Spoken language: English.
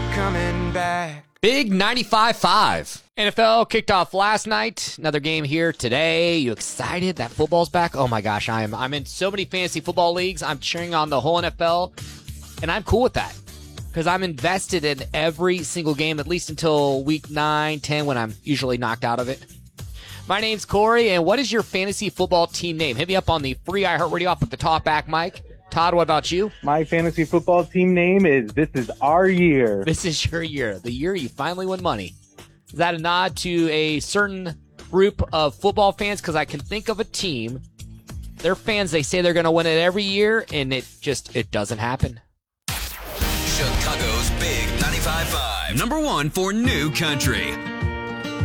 coming back. Big 95.5. NFL kicked off last night. Another game here today. You excited that football's back? Oh my gosh, I'm in so many fantasy football leagues. I'm cheering on the whole NFL, and I'm cool with that because I'm invested in every single game, at least until week 9, 10, when I'm usually knocked out of it. My name's Corey, and what is your fantasy football team name? Hit me up on the free iHeartRadio up at the top back mic. Todd, what about you? My fantasy football team name is This Is Our Year. This is your year, the year you finally win money. Is that a nod to a certain group of football fans? Because I can think of a team. They're fans, they say they're going to win it every year, and it doesn't happen. Chicago's Big 95.5. #1 for New Country.